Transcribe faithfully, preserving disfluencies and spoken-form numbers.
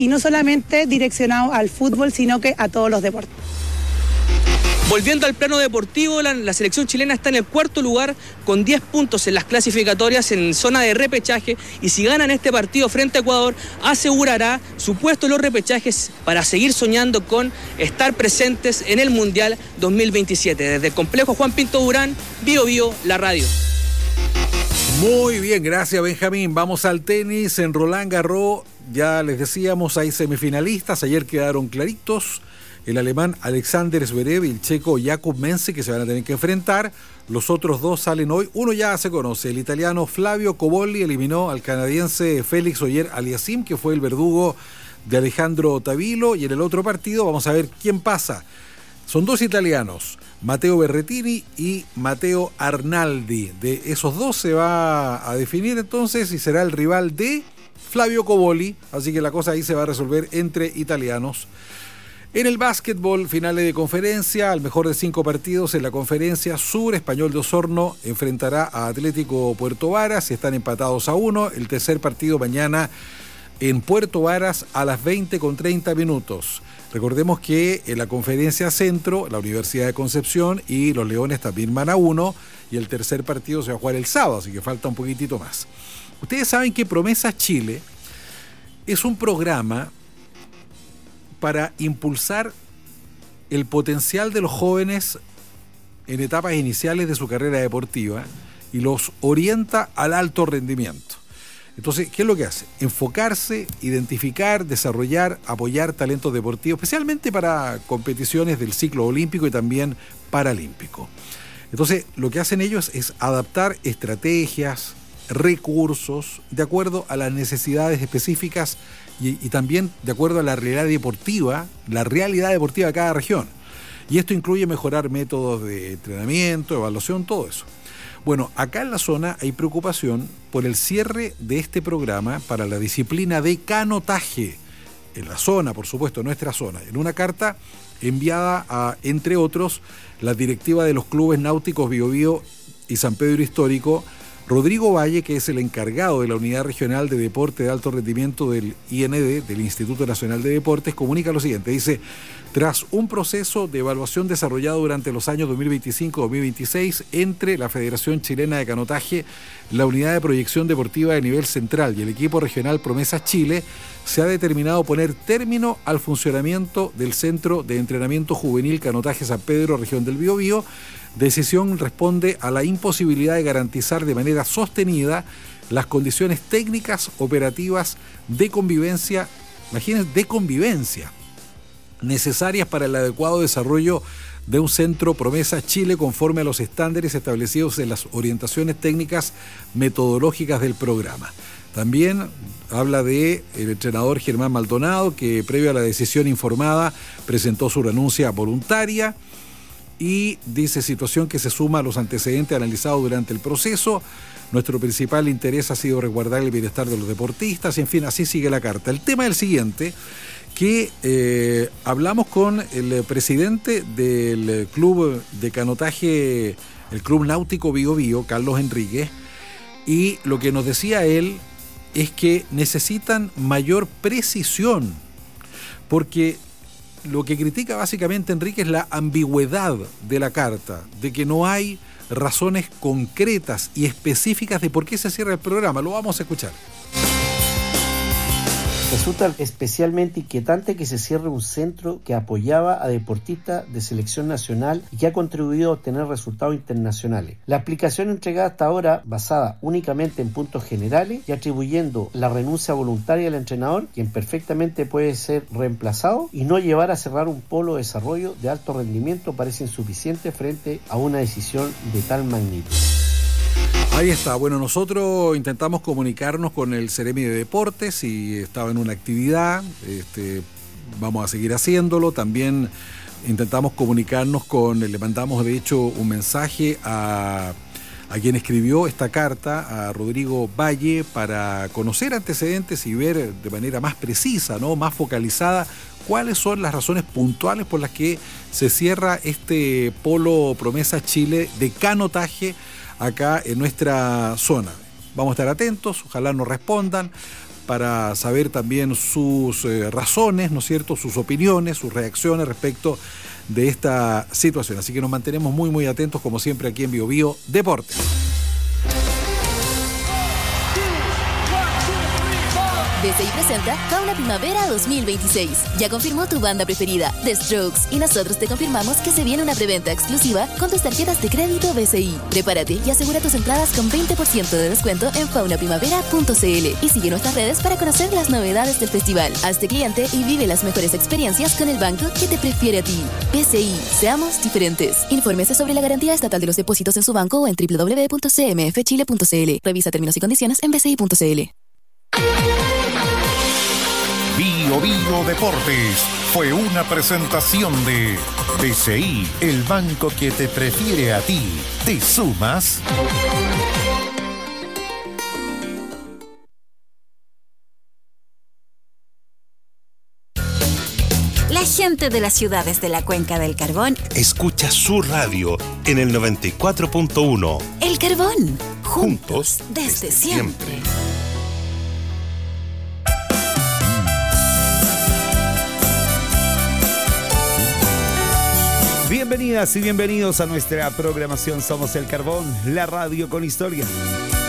y no solamente direccionado al fútbol, sino que a todos los deportes. Volviendo al plano deportivo, la, la selección chilena está en el cuarto lugar con diez puntos en las clasificatorias en zona de repechaje, y si ganan este partido frente a Ecuador, asegurará su puesto en los repechajes para seguir soñando con estar presentes en el Mundial dos mil veintisiete. Desde el complejo Juan Pinto Durán, Bio Bio, la radio. Muy bien, gracias Benjamín. Vamos al tenis en Roland Garros. Ya les decíamos, hay semifinalistas, ayer quedaron claritos. El alemán Alexander Zverev y el checo Jakub Mense, que se van a tener que enfrentar. Los otros dos salen hoy. Uno ya se conoce. El italiano Flavio Cobolli eliminó al canadiense Félix Auger-Aliassime, que fue el verdugo de Alejandro Tavilo. Y en el otro partido vamos a ver quién pasa. Son dos italianos, Matteo Berrettini y Matteo Arnaldi. De esos dos se va a definir entonces y será el rival de Flavio Cobolli. Así que la cosa ahí se va a resolver entre italianos. En el básquetbol, finales de conferencia, al mejor de cinco partidos en la conferencia sur, Español de Osorno enfrentará a Atlético Puerto Varas, están empatados a uno, el tercer partido mañana en Puerto Varas a las veinte con treinta minutos. Recordemos que en la conferencia centro, la Universidad de Concepción y los Leones también van a uno, y el tercer partido se va a jugar el sábado, así que falta un poquitito más. Ustedes saben que Promesas Chile es un programa para impulsar el potencial de los jóvenes en etapas iniciales de su carrera deportiva y los orienta al alto rendimiento. Entonces, ¿qué es lo que hace? Enfocarse, identificar, desarrollar, apoyar talentos deportivos, especialmente para competiciones del ciclo olímpico y también paralímpico. Entonces, lo que hacen ellos es adaptar estrategias, recursos, de acuerdo a las necesidades específicas y, y también de acuerdo a la realidad deportiva, la realidad deportiva de cada región. Y esto incluye mejorar métodos de entrenamiento, evaluación, todo eso. Bueno, acá en la zona hay preocupación por el cierre de este programa para la disciplina de canotaje. En la zona, por supuesto, nuestra zona. En una carta enviada a, entre otros, la directiva de los clubes náuticos Biobío y San Pedro Histórico, Rodrigo Valle, que es el encargado de la Unidad Regional de Deporte de Alto Rendimiento del I N D, del Instituto Nacional de Deportes, comunica lo siguiente. Dice: tras un proceso de evaluación desarrollado durante los años dos mil veinticinco a dos mil veintiséis entre la Federación Chilena de Canotaje, la Unidad de Proyección Deportiva de Nivel Central y el equipo regional Promesas Chile, se ha determinado poner término al funcionamiento del Centro de Entrenamiento Juvenil Canotaje San Pedro, región del Biobío. Decisión responde a la imposibilidad de garantizar de manera sostenida las condiciones técnicas, operativas, de convivencia, imagínense, de convivencia, necesarias para el adecuado desarrollo de un centro Promesas Chile conforme a los estándares establecidos en las orientaciones técnicas metodológicas del programa. También habla de el entrenador Germán Maldonado, que previo a la decisión informada presentó su renuncia voluntaria. Y dice: situación que se suma a los antecedentes analizados durante el proceso. Nuestro principal interés ha sido resguardar el bienestar de los deportistas. Y en fin, así sigue la carta. El tema es el siguiente, que eh, hablamos con el presidente del club de canotaje, el Club Náutico Biobío, Carlos Enríquez, y lo que nos decía él es que necesitan mayor precisión, porque lo que critica básicamente Enrique es la ambigüedad de la carta, de que no hay razones concretas y específicas de por qué se cierra el programa. Lo vamos a escuchar. Resulta especialmente inquietante que se cierre un centro que apoyaba a deportistas de selección nacional y que ha contribuido a obtener resultados internacionales. La explicación entregada hasta ahora, basada únicamente en puntos generales y atribuyendo la renuncia voluntaria del entrenador, quien perfectamente puede ser reemplazado, y no llevar a cerrar un polo de desarrollo de alto rendimiento, parece insuficiente frente a una decisión de tal magnitud. Ahí está. Bueno, nosotros intentamos comunicarnos con el Ceremi de Deportes y estaba en una actividad. Este, vamos a seguir haciéndolo. También intentamos comunicarnos con, le mandamos de hecho un mensaje a, a quien escribió esta carta, a Rodrigo Valle, para conocer antecedentes y ver de manera más precisa, ¿no?, más focalizada, cuáles son las razones puntuales por las que se cierra este polo Promesas Chile de canotaje acá en nuestra zona. Vamos a estar atentos, ojalá nos respondan para saber también sus eh, razones, ¿no es cierto?, sus opiniones, sus reacciones respecto de esta situación. Así que nos mantenemos muy, muy atentos, como siempre, aquí en Bio Bio Deportes. B C I presenta Fauna Primavera dos mil veintiséis. Ya confirmó tu banda preferida, The Strokes, y nosotros te confirmamos que se viene una preventa exclusiva con tus tarjetas de crédito B C I. Prepárate y asegura tus entradas con veinte por ciento de descuento en fauna primavera punto c l y sigue nuestras redes para conocer las novedades del festival. Hazte cliente y vive las mejores experiencias con el banco que te prefiere a ti. B C I, seamos diferentes. Infórmese sobre la garantía estatal de los depósitos en su banco o en doble u doble u doble u punto c m f chile punto c l. Revisa términos y condiciones en b c i punto c l. Bio Bio Deportes fue una presentación de B C I, el banco que te prefiere a ti. ¿Te sumas? La gente de las ciudades de la Cuenca del Carbón escucha su radio en el noventa y cuatro punto uno. El Carbón, juntos, juntos desde, desde siempre. siempre. Bienvenidas y bienvenidos a nuestra programación Somos el Carbón, la radio con historia.